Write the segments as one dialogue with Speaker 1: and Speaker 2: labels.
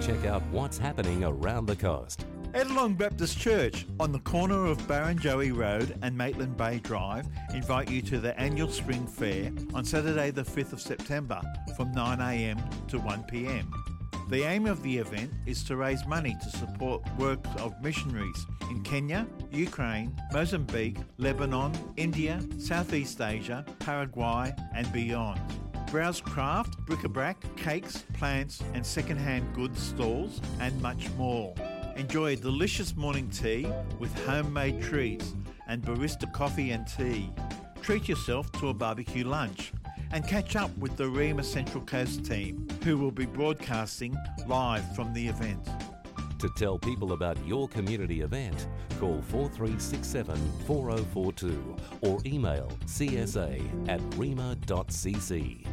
Speaker 1: check out what's happening around the coast.
Speaker 2: Edelong Baptist Church on the corner of Barrenjoey Road and Maitland Bay Drive invite you to the annual Spring Fair on Saturday the 5th of September from 9am to 1pm. The aim of the event is to raise money to support work of missionaries in Kenya, Ukraine, Mozambique, Lebanon, India, Southeast Asia, Paraguay and beyond. Browse craft, bric-a-brac, cakes, plants and second-hand goods stalls and much more. Enjoy a delicious morning tea with homemade treats and barista coffee and tea. Treat yourself to a barbecue lunch and catch up with the Rima Central Coast team who will be broadcasting live from the event.
Speaker 1: To tell people about your community event, call 4367 4042 or email csa@rima.cc.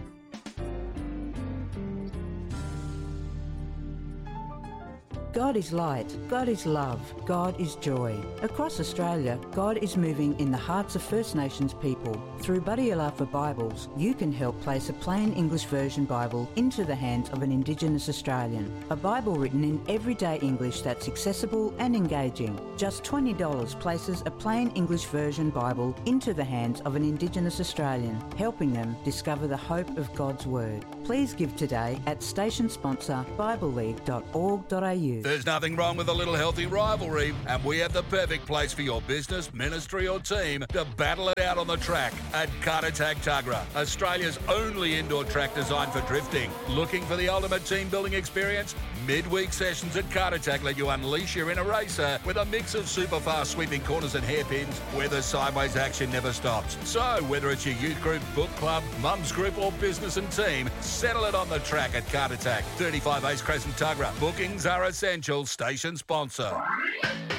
Speaker 3: God is light, God is love, God is joy. Across Australia, God is moving in the hearts of First Nations people. Through Buddy Alafa Bibles, you can help place a plain English version Bible into the hands of an Indigenous Australian. A Bible written in everyday English that's accessible and engaging. Just $20 places a plain English version Bible into the hands of an Indigenous Australian, helping them discover the hope of God's Word. Please give today at station sponsor BibleLeague.org.au.
Speaker 4: There's nothing wrong with a little healthy rivalry, and we have the perfect place for your business, ministry or team to battle it out on the track at Kartatag Tuggerah, Australia's only indoor track designed for drifting. Looking for the ultimate team building experience? Midweek sessions at Kartatag let you unleash your inner racer with a mix of super fast sweeping corners and hairpins where the sideways action never stops. So whether it's your youth group, book club, mums group or business and team, settle it on the track at Kartatag, 35 Ace Crescent Tuggerah. Bookings are essential. Station sponsor.